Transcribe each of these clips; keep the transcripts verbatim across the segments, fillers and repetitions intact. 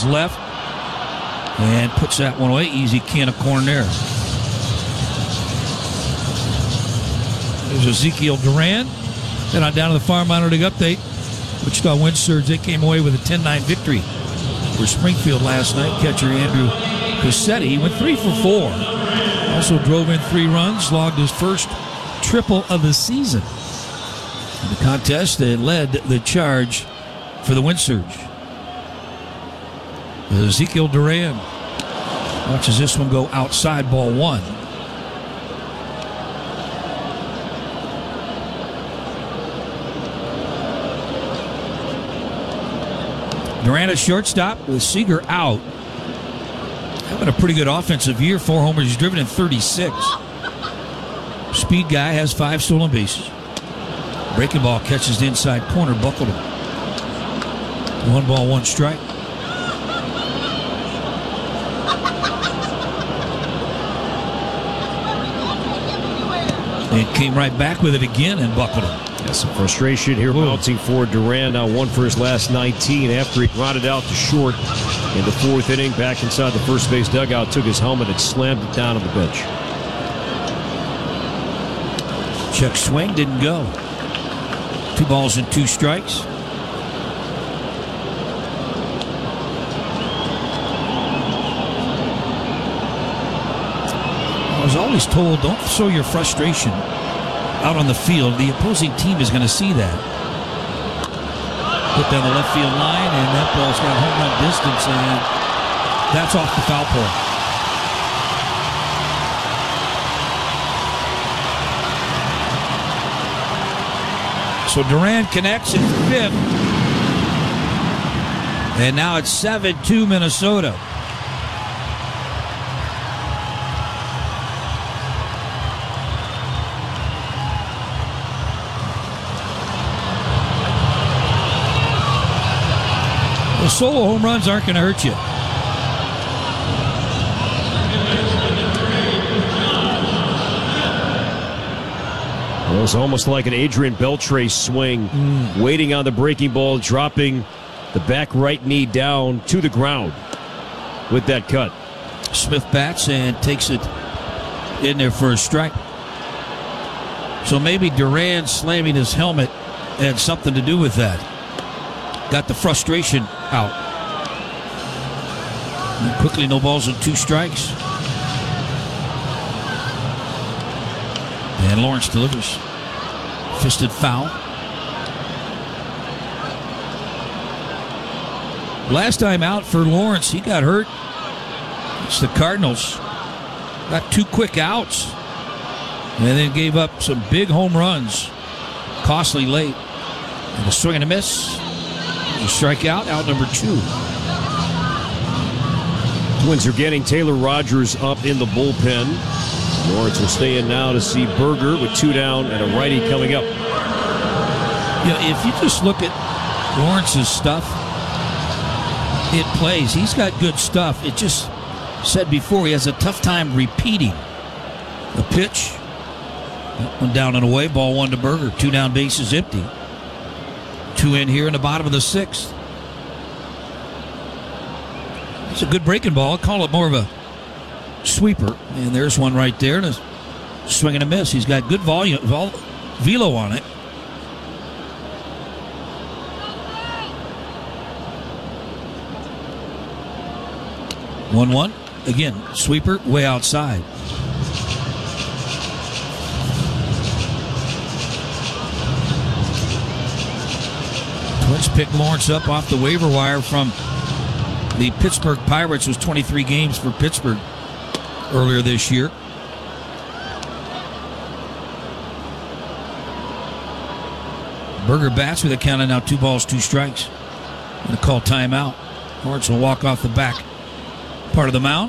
left and puts that one away. Easy can of corn there. There's Ezekiel Duran. Then on down to the Farm Minor League update. Wichita Wind Surge, they came away with a ten nine victory for Springfield last night. Catcher Andrew Cassetti, he went three for four. Also drove in three runs, logged his first triple of the season. In the contest, they led the charge for the Wind Surge. Ezekiel Duran watches this one go outside, ball one. Duran at shortstop with Seager out. Having a pretty good offensive year. Four homers. He's driven in thirty-six. Speed guy has five stolen bases. Breaking ball catches the inside corner. Buckled him. One ball, one strike. And came right back with it again and buckled him. Yeah, some frustration here Whoa. mounting for Duran. Now one for his last nineteen after he grounded out to short in the fourth inning. Back inside the first base dugout, took his helmet and slammed it down on the bench. Check swing, didn't go. Two balls and two strikes. I was always told, don't show your frustration out on the field. The opposing team is going to see that. Put down the left field line, and that ball's got home run distance, and that's off the foul pole. So Duran connects in fifth, and now it's seven two Minnesota. The solo home runs aren't going to hurt you. Well, it was almost like an Adrian Beltre swing, mm. waiting on the breaking ball, dropping the back right knee down to the ground with that cut. Smith bats and takes it in there for a strike. So maybe Duran slamming his helmet had something to do with that. Got the frustration out. And quickly, no balls and two strikes. And Lawrence delivers. Fisted foul. Last time out for Lawrence, he got hurt. It's the Cardinals. Got two quick outs. And then gave up some big home runs. Costly late. And a swing and a miss. A strikeout, out number two. Twins are getting Taylor Rogers up in the bullpen. Lawrence will stay in now to see Berger with two down and a righty coming up. You know, if you just look at Lawrence's stuff, it plays. He's got good stuff. It just said before, he has a tough time repeating. The pitch, that one down and away, ball one to Berger. Two down, bases empty. Two in here in the bottom of the sixth. It's a good breaking ball. I'll call it more of a sweeper. And there's one right there. And a swing and a miss. He's got good volume, vol- velo on it. one one. Again, sweeper way outside. Twins picked Lawrence up off the waiver wire from the Pittsburgh Pirates. It was twenty-three games for Pittsburgh earlier this year. Berger bats with a count of now two balls, two strikes. Going to call timeout. Lawrence will walk off the back part of the mound.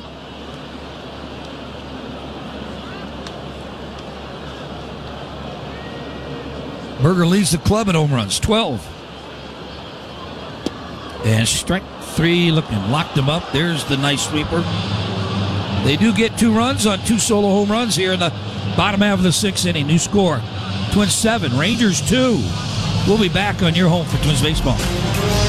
Berger leads the club in home runs, twelve. And strike three, looking, locked him up. There's the nice sweeper. They do get two runs on two solo home runs here in the bottom half of the sixth inning. New score, Twins seven, Rangers two. We'll be back on your home for Twins baseball.